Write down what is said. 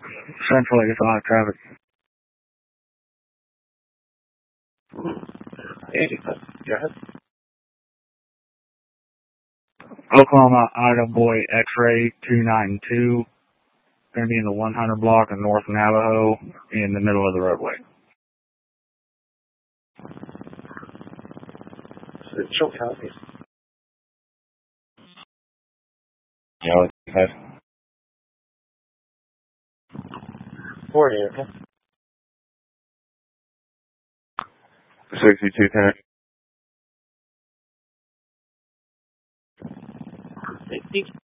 Central Lake, it's a lot of traffic. 80, go ahead. Oklahoma Idaho Boy X-Ray 292. Going to be in the 100 block of North Navajo in the middle of the roadway. Show copies. Yeah, okay. 40, okay. 6210. 50.